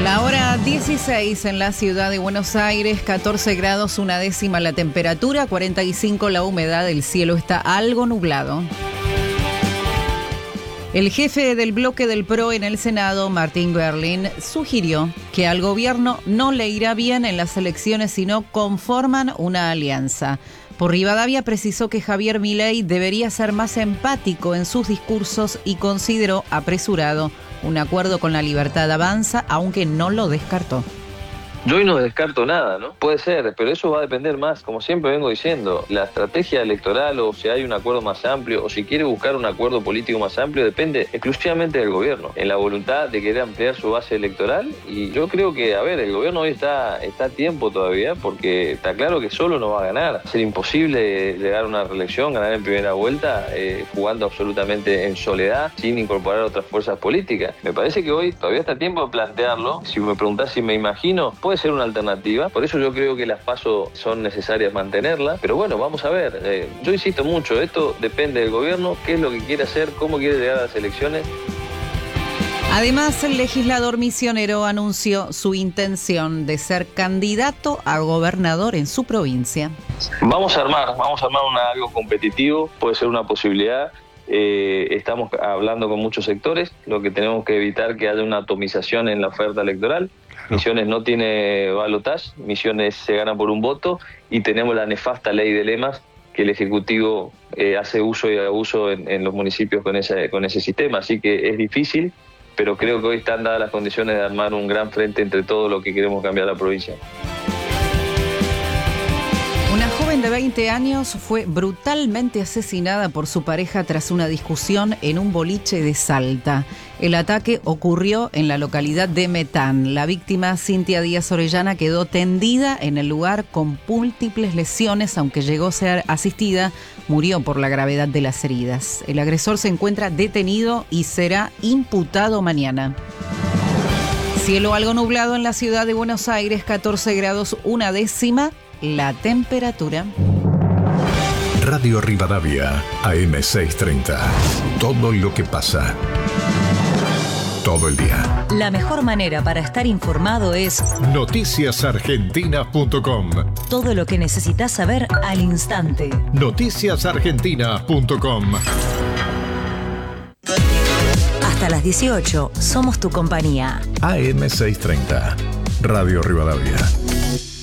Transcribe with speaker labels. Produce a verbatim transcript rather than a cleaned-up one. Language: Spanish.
Speaker 1: La hora dieciséis en la ciudad de Buenos Aires, catorce grados, una décima la temperatura, cuarenta y cinco la humedad, el cielo está algo nublado. El jefe del bloque del P R O en el Senado, Martín Berlin, sugirió que al gobierno no le irá bien en las elecciones si no conforman una alianza. Por Rivadavia precisó que Javier Milei debería ser más empático en sus discursos y consideró apresurado un acuerdo con La Libertad Avanza, aunque no lo descartó.
Speaker 2: Yo hoy no descarto nada, ¿no? Puede ser, pero eso va a depender más, como siempre vengo diciendo, la estrategia electoral o si hay un acuerdo más amplio o si quiere buscar un acuerdo político más amplio depende exclusivamente del gobierno, en la voluntad de querer ampliar su base electoral. Y yo creo que, a ver, el gobierno hoy está, está a tiempo todavía porque está claro que solo no va a ganar. Va a ser imposible llegar a una reelección, ganar en primera vuelta, eh, jugando absolutamente en soledad, sin incorporar otras fuerzas políticas. Me parece que hoy todavía está a tiempo de plantearlo. Si me preguntás si me imagino, puede ser una alternativa, por eso yo creo que las PASO son necesarias mantenerlas, pero bueno, vamos a ver, eh, yo insisto mucho, esto depende del gobierno, qué es lo que quiere hacer, cómo quiere llegar a las elecciones.
Speaker 1: Además, el legislador misionero anunció su intención de ser candidato a gobernador en su provincia.
Speaker 2: Vamos a armar, vamos a armar una, algo competitivo, puede ser una posibilidad. Eh, estamos hablando con muchos sectores, lo que tenemos que evitar es que haya una atomización en la oferta electoral. Misiones no tiene balotaje, Misiones se gana por un voto y tenemos la nefasta ley de lemas que el Ejecutivo eh, hace uso y abuso en, en los municipios con ese, con ese sistema, así que es difícil, pero creo que hoy están dadas las condiciones de armar un gran frente entre todo lo que queremos cambiar la provincia.
Speaker 1: Una joven de veinte años fue brutalmente asesinada por su pareja tras una discusión en un boliche de Salta. El ataque ocurrió en la localidad de Metán. La víctima, Cintia Díaz Orellana, quedó tendida en el lugar con múltiples lesiones, aunque llegó a ser asistida, murió por la gravedad de las heridas. El agresor se encuentra detenido y será imputado mañana. Cielo algo nublado en la ciudad de Buenos Aires, catorce grados, una décima la temperatura.
Speaker 3: Radio Rivadavia, A M seiscientos treinta. Todo lo que pasa. Todo el día.
Speaker 4: La mejor manera para estar informado es
Speaker 3: noticias argentinas punto com.
Speaker 4: Todo lo que necesitas saber al instante.
Speaker 3: noticias argentinas punto com.
Speaker 4: Hasta las dieciocho, somos tu compañía.
Speaker 3: A M seiscientos treinta. Radio Rivadavia.